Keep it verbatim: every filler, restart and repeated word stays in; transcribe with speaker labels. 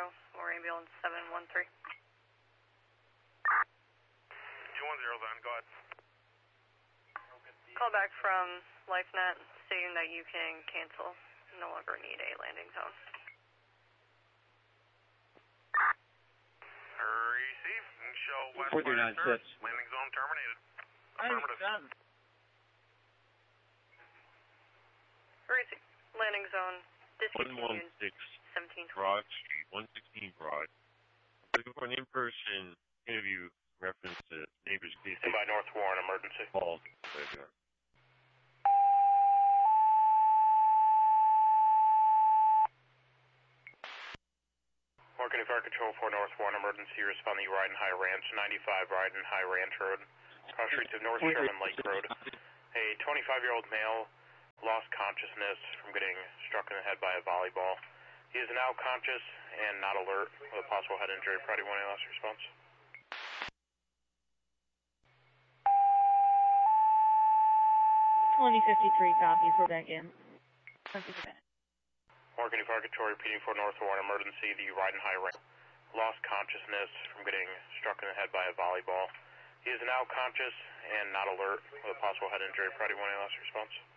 Speaker 1: zero or ambulance seven one three.
Speaker 2: two one zero then, go ahead.
Speaker 1: Call back from LifeNet stating that you can cancel. No longer need a landing zone.
Speaker 2: Receive and show West
Speaker 3: four three nine six.
Speaker 2: Landing zone terminated. Affirmative.
Speaker 1: Receive. Landing zone
Speaker 4: one one
Speaker 1: discontinued.
Speaker 4: six
Speaker 1: seventeen
Speaker 4: Broad Street, one sixteen Broad. Looking for an in-person interview reference to neighbor's case.
Speaker 2: Stand by North Warren, emergency.
Speaker 4: Call. Right here.
Speaker 2: Morgan Fire Control for North Warren, emergency. Responding Ryden High Ranch, ninety-five Ryden High Ranch Road. Cross streets of North Sherman Lake Road. A twenty-five-year-old male lost consciousness from getting struck in the head by a volleyball. He is now conscious and not alert with a possible head injury. Priority one, last response.
Speaker 5: twenty fifty-three copies. We're back in.
Speaker 2: Morgan Fire Control repeating for North Warren, emergency. The Ryden High Ranch lost consciousness from getting struck in the head by a volleyball. He is now conscious and not alert with a possible head injury. Priority one, last response.